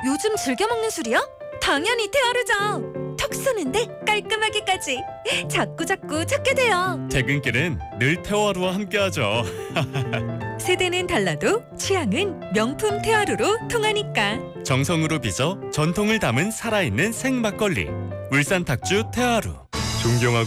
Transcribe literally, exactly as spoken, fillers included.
요즘 즐겨 먹는 술이야? 당연히 테아르죠. 턱 쏘는데 깔끔하게까지. 자꾸 자꾸 찾게 돼요. 퇴근길은 늘 테아루와 함께하죠. 세대는 달라도 취향은 명품 테아루로 통하니까. 정성으로 빚어 전통을 담은 살아있는 생막걸리. 울산 탁주 테아루. 존경하고